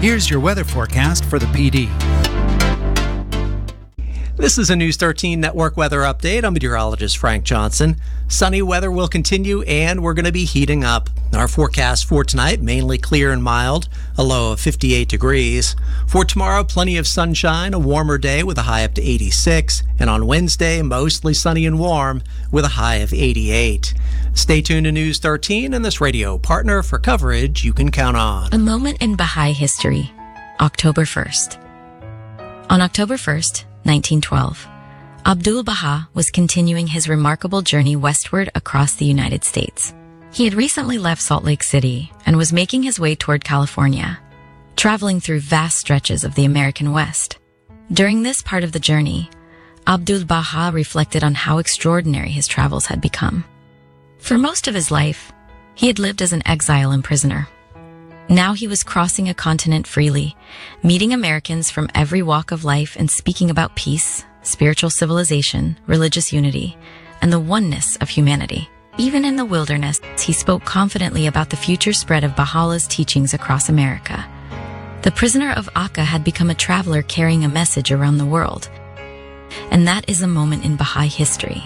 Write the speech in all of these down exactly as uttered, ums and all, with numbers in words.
Here's your weather forecast for the P D. This is a News thirteen Network weather update. I'm meteorologist Frank Johnson. Sunny weather will continue, and we're going to be heating up. Our forecast for tonight, mainly clear and mild, a low of fifty-eight degrees. For tomorrow, plenty of sunshine, a warmer day with a high up to eighty-six. And on Wednesday, mostly sunny and warm with a high of eighty-eight. Stay tuned to News thirteen and this radio partner for coverage you can count on. A moment in Baha'i history, October first. On October first, nineteen twelve, Abdu'l-Baha was continuing his remarkable journey westward across the United States. He had recently left Salt Lake City and was making his way toward California, traveling through vast stretches of the American West. During this part of the journey, Abdu'l-Baha reflected on how extraordinary his travels had become. For most of his life, he had lived as an exile and prisoner. Now he was crossing a continent freely, meeting Americans from every walk of life and speaking about peace, spiritual civilization, religious unity, and the oneness of humanity. Even in the wilderness, he spoke confidently about the future spread of Baha'u'llah's teachings across America. The prisoner of Akka had become a traveler carrying a message around the world. And that is a moment in Baha'i history.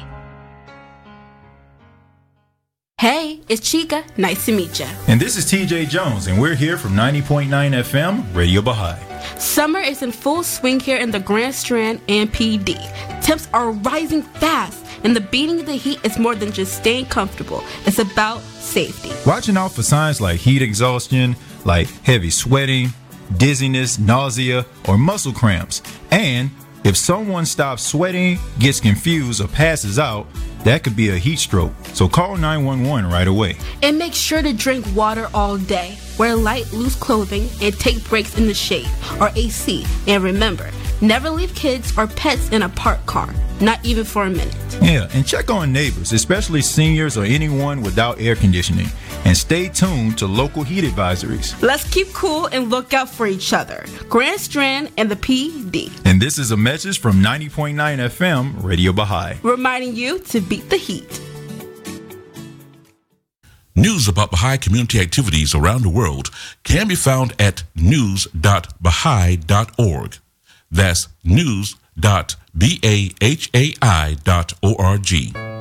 Hey, it's Chica. Nice to meet ya. And this is T J Jones, and we're here from ninety point nine F M, Radio Baha'i. Summer is in full swing here in the Grand Strand and P D. Temps are rising fast, and the beating of the heat is more than just staying comfortable. It's about safety. Watching out for signs like heat exhaustion, like heavy sweating, dizziness, nausea, or muscle cramps. And if someone stops sweating, gets confused, or passes out, that could be a heat stroke. So call nine one one right away. And make sure to drink water all day. Wear light, loose clothing, and take breaks in the shade or A C. And remember, never leave kids or pets in a parked car, not even for a minute. Yeah, and check on neighbors, especially seniors or anyone without air conditioning. And stay tuned to local heat advisories. Let's keep cool and look out for each other. Grand Strand and the P D. And this is a message from ninety point nine F M, Radio Baha'i. Reminding you to beat the heat. News about Baha'i community activities around the world can be found at news dot baha'i dot org. That's news dot bahai dot org.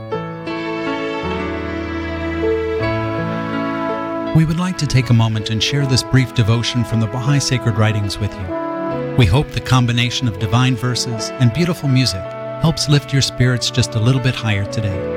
We would like to take a moment and share this brief devotion from the Baha'i Sacred Writings with you. We hope the combination of divine verses and beautiful music helps lift your spirits just a little bit higher today.